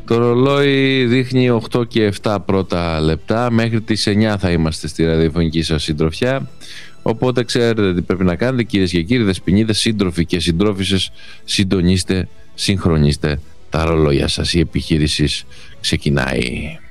Το ρολόι δείχνει 8 και 7 πρώτα λεπτά. Μέχρι τις 9 θα είμαστε στη ραδιοφωνική σας συντροφιά. Οπότε ξέρετε τι πρέπει να κάνετε, κυρίες και κύριοι, δεσποινίδες, σύντροφοι και συντρόφισσες. Συντονίστε, συγχρονίστε τα ρολόγια σας. Η επιχείρηση ξεκινάει.